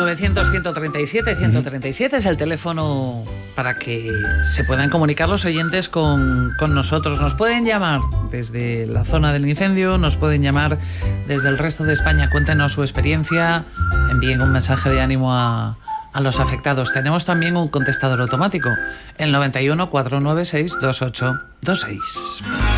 900-137-137 es el teléfono para que se puedan comunicar los oyentes con nosotros. Nos pueden llamar desde la zona del incendio, nos pueden llamar desde el resto de España. Cuéntenos su experiencia, envíen un mensaje de ánimo a los afectados. Tenemos también un contestador automático, el 91 496 2826.